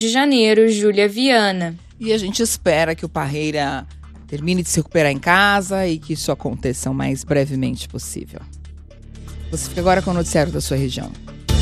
de Janeiro, Júlia Viana. E a gente espera que o Parreira termine de se recuperar em casa e que isso aconteça o mais brevemente possível. Você fica agora com o noticiário da sua região.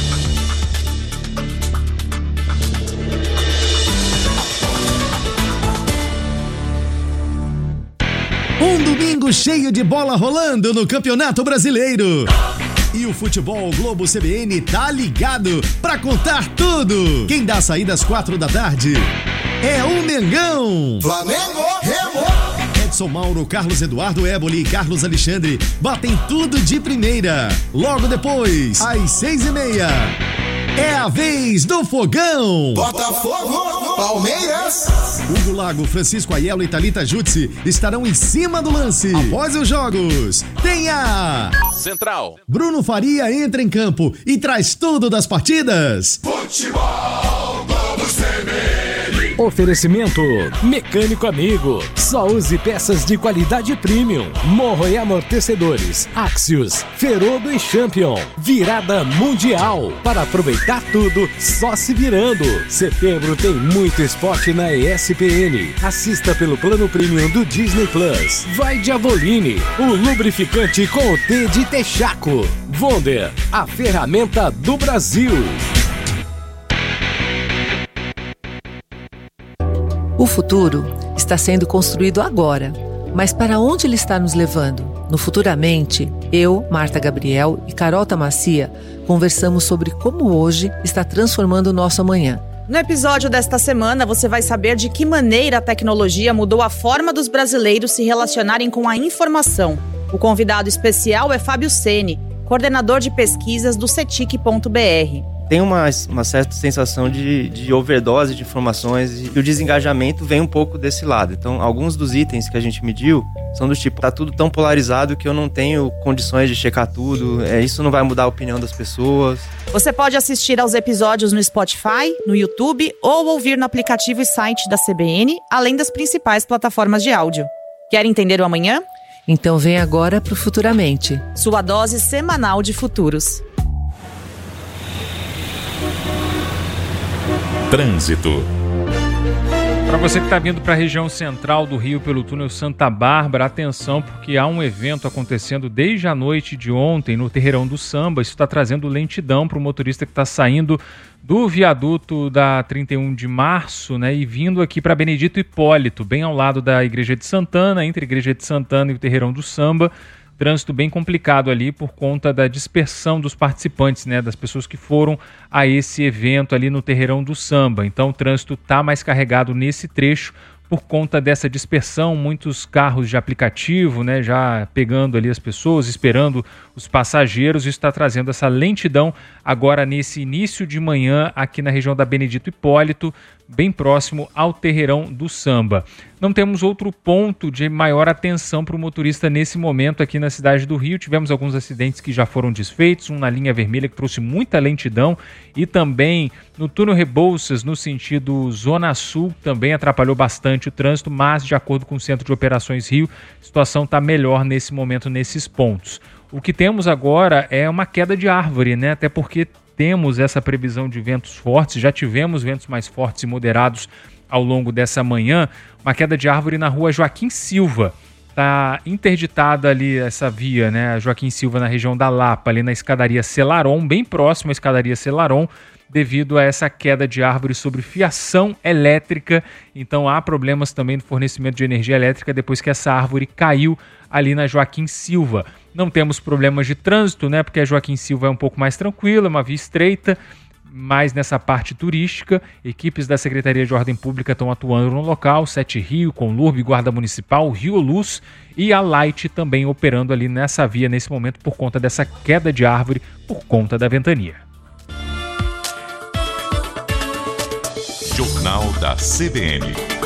Um domingo cheio de bola rolando no Campeonato Brasileiro. E o Futebol Globo CBN tá ligado pra contar tudo. Quem dá a saída às 4 da tarde é o Mengão. Flamengo, Remo. Edson Mauro, Carlos Eduardo Éboli e Carlos Alexandre batem tudo de primeira. Logo depois, às 6:30, é a vez do Fogão. Botafogo, Palmeiras. Hugo Lago, Francisco Aiello e Thalita Jutsi estarão em cima do lance. Após os jogos, tem a Central. Bruno Faria entra em campo e traz tudo das partidas. Futebol Globo CBN. Oferecimento Mecânico Amigo. Só use peças de qualidade premium. Morro e amortecedores. Axios, Ferodo e Champion. Virada mundial. Para aproveitar tudo, só se virando. Setembro tem muito esporte na ESPN. Assista pelo plano premium do Disney Plus. Vai de Avoline, o lubrificante com o T de Texaco. Wonder, a ferramenta do Brasil. O futuro está sendo construído agora, mas para onde ele está nos levando? No Futuramente, eu, Marta Gabriel e Carol Tamassia conversamos sobre como hoje está transformando o nosso amanhã. No episódio desta semana, você vai saber de que maneira a tecnologia mudou a forma dos brasileiros se relacionarem com a informação. O convidado especial é Fábio Ceni, coordenador de pesquisas do cetic.br. Tem uma certa sensação de overdose de informações e o desengajamento vem um pouco desse lado. Então, alguns dos itens que a gente mediu são do tipo, tá tudo tão polarizado que eu não tenho condições de checar tudo, isso não vai mudar a opinião das pessoas. Você pode assistir aos episódios no Spotify, no YouTube ou ouvir no aplicativo e site da CBN, além das principais plataformas de áudio. Quer entender o amanhã? Então vem agora pro Futuramente. Sua dose semanal de futuros. Trânsito. Para você que está vindo para a região central do Rio pelo túnel Santa Bárbara, atenção porque há um evento acontecendo desde a noite de ontem no Terreirão do Samba. Isso está trazendo lentidão para o motorista que está saindo do viaduto da 31 de março, né, e vindo aqui para Benedito Hipólito, bem ao lado da Igreja de Santana, entre a Igreja de Santana e o Terreirão do Samba. Trânsito bem complicado ali por conta da dispersão dos participantes, né, das pessoas que foram a esse evento ali no Terreirão do Samba. Então o trânsito está mais carregado nesse trecho por conta dessa dispersão, muitos carros de aplicativo, né, já pegando ali as pessoas, esperando os passageiros. Isso está trazendo essa lentidão agora nesse início de manhã aqui na região da Benedito Hipólito, bem próximo ao Terreirão do Samba. Não temos outro ponto de maior atenção para o motorista nesse momento aqui na cidade do Rio. Tivemos alguns acidentes que já foram desfeitos, um na linha vermelha que trouxe muita lentidão e também no túnel Rebouças, no sentido Zona Sul, também atrapalhou bastante o trânsito, mas de acordo com o Centro de Operações Rio, a situação está melhor nesse momento nesses pontos. O que temos agora é uma queda de árvore, né? Até porque temos essa previsão de ventos fortes, já tivemos ventos mais fortes e moderados ao longo dessa manhã. Uma queda de árvore na rua Joaquim Silva. Está interditada ali essa via, né? A Joaquim Silva na região da Lapa, ali na escadaria Celaron, bem próximo à escadaria Celaron, devido a essa queda de árvore sobre fiação elétrica. Então há problemas também no fornecimento de energia elétrica depois que essa árvore caiu ali na Joaquim Silva. Não temos problemas de trânsito, né? Porque a Joaquim Silva é um pouco mais tranquila, uma via estreita, mas nessa parte turística, equipes da Secretaria de Ordem Pública estão atuando no local, Sete Rio, Conlurb, Guarda Municipal, Rio Luz e a Light também operando ali nessa via nesse momento por conta dessa queda de árvore, por conta da ventania. Jornal da CBN.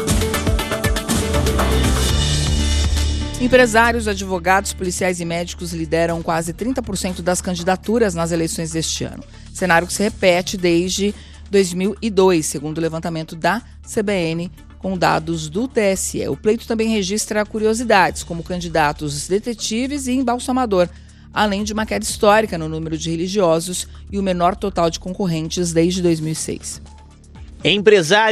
Empresários, advogados, policiais e médicos lideram quase 30% das candidaturas nas eleições deste ano. Cenário que se repete desde 2002, segundo o levantamento da CBN, com dados do TSE. O pleito também registra curiosidades, como candidatos detetives e embalsamador, além de uma queda histórica no número de religiosos e o menor total de concorrentes desde 2006. Empresário